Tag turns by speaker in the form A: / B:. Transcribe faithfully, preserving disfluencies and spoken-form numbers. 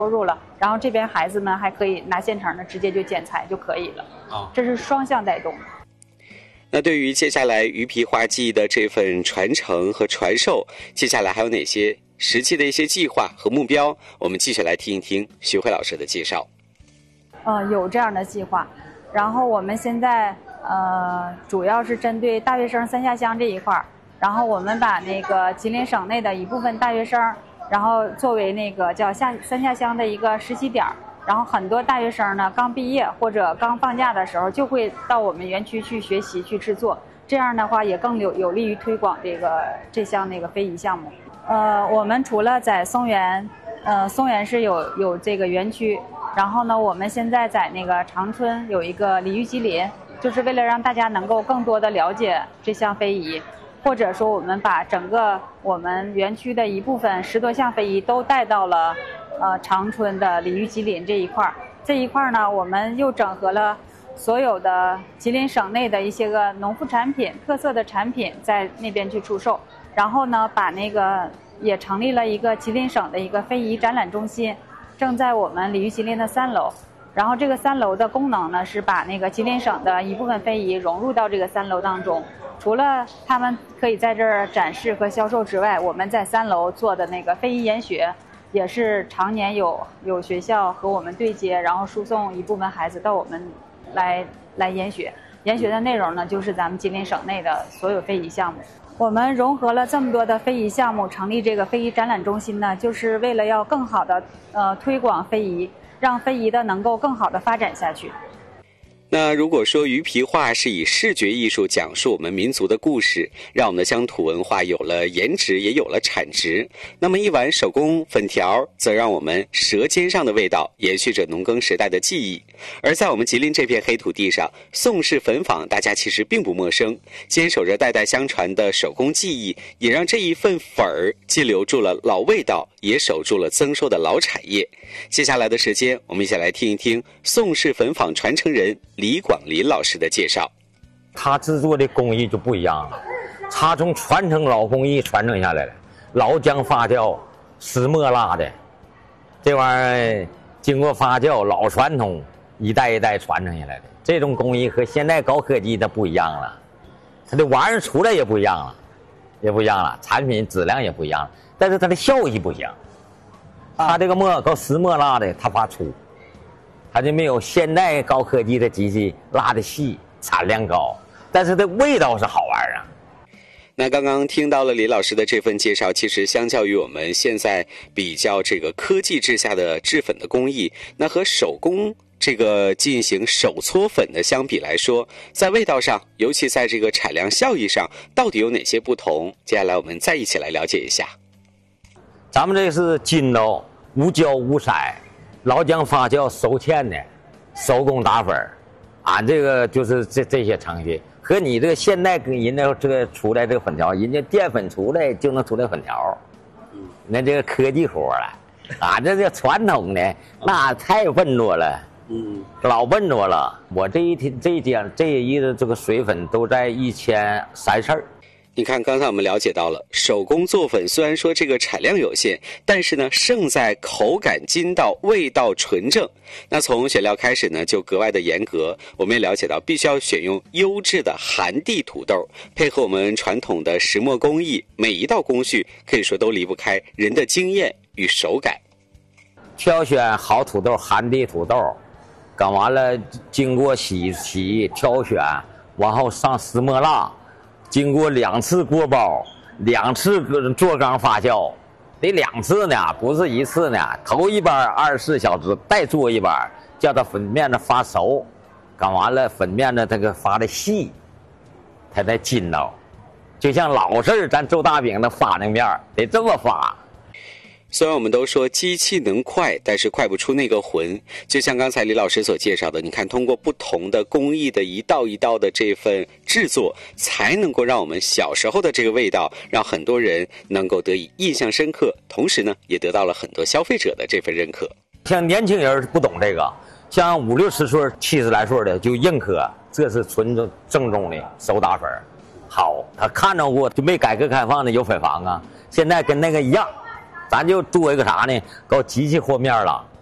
A: 收入了，然后这边孩子们还可以拿现成的直接就剪裁就可以了。
B: 啊，
A: 这是双向带动的。
B: 那对于接下来鱼皮画技艺的这份传承和传授，接下来还有哪些实际的一些计划和目标？我们继续来听一听徐慧老师的介绍。
A: 呃，有这样的计划，然后我们现在呃主要是针对大学生三下乡这一块儿，然后我们把那个吉林省内的一部分大学生，然后作为那个叫下三下乡的一个实习点儿。然后很多大学生呢，刚毕业或者刚放假的时候，就会到我们园区去学习去制作。这样的话，也更有有利于推广这个这项那个非遗项目。呃，我们除了在松原，呃，松原市有有这个园区，然后呢，我们现在在那个长春有一个鲤鱼吉林，就是为了让大家能够更多的了解这项非遗，或者说我们把整个我们园区的一部分十多项非遗都带到了。呃，长春的鲤鱼吉林这一块儿，这一块儿呢，我们又整合了所有的吉林省内的一些个农副产品、特色的产品在那边去出售。然后呢，把那个也成立了一个吉林省的一个非遗展览中心，正在我们鲤鱼吉林的三楼。然后这个三楼的功能呢，是把那个吉林省的一部分非遗融入到这个三楼当中。除了他们可以在这儿展示和销售之外，我们在三楼做的那个非遗研学。也是常年有有学校和我们对接，然后输送一部分孩子到我们来来研学。研学的内容呢，就是咱们吉林省内的所有非遗项目。我们融合了这么多的非遗项目，成立这个非遗展览中心呢，就是为了要更好的呃推广非遗，让非遗的能够更好的发展下去。
B: 那如果说鱼皮画是以视觉艺术讲述我们民族的故事，让我们的乡土文化有了颜值，也有了产值，那么一碗手工粉条则让我们舌尖上的味道延续着农耕时代的记忆。而在我们吉林这片黑土地上，宋式粉坊大家其实并不陌生，坚守着代代相传的手工技艺，也让这一份粉儿既留住了老味道，也守住了增收的老产业。接下来的时间，我们一起来听一听宋式粉坊传承人李广林老师的介绍。
C: 他制作的工艺就不一样了，他从传承老工艺传承下来了，老姜发酵、石磨拉的，这玩意儿经过发酵，老传统，一代一代传承下来的。这种工艺和现在高科技的不一样了，它的玩意儿出来也不一样了，也不一样了，产品质量也不一样了，但是它的效益不一样。它这个磨搞石磨拉的，它发粗。它就没有现代高科技的机器拉的细，产量高，但是它味道是好玩啊。
B: 那刚刚听到了李老师的这份介绍，其实相较于我们现在比较这个科技之下的制粉的工艺，那和手工这个进行手搓粉的相比来说，在味道上，尤其在这个产量效益上，到底有哪些不同？接下来我们再一起来了解一下。
C: 咱们这是筋道，无胶无色。老姜发酵手芡的手工打粉，俺这个就是这这些程序，和你这个现代跟人家这个出来这个粉条，人家淀粉出来就能出来粉条，那这个科技活了，俺这个传统的那太笨拙了，嗯，老笨拙了。我这一天这一天这一的这个水粉都在一千三十二。
B: 你看，刚才我们了解到了，手工做粉虽然说这个产量有限，但是呢，胜在口感筋道，味道纯正。那从选料开始呢，就格外的严格。我们也了解到，必须要选用优质的寒地土豆，配合我们传统的石磨工艺，每一道工序可以说都离不开人的经验与手感。
C: 挑选好土豆，寒地土豆，干完了经过洗洗挑选，然后上石磨蜡。经过两次锅包，两次做缸发酵，得两次呢，不是一次呢。头一班二十四小时，再做一班，叫它粉面子发熟，干完了粉面子这个发的细，它才筋道。就像老式咱做大饼的发那面得这么发。
B: 虽然我们都说机器能快，但是快不出那个魂。就像刚才李老师所介绍的，你看通过不同的工艺的一道一道的这份制作，才能够让我们小时候的这个味道，让很多人能够得以印象深刻，同时呢，也得到了很多消费者的这份认可。
C: 像年轻人不懂这个，像五六十岁、七十来岁的就认可，这是纯正正宗的手打粉。好，他看着过就没改革开放的有粉房啊，现在跟那个一样。 咱就做一个啥呢？搞机器和面了。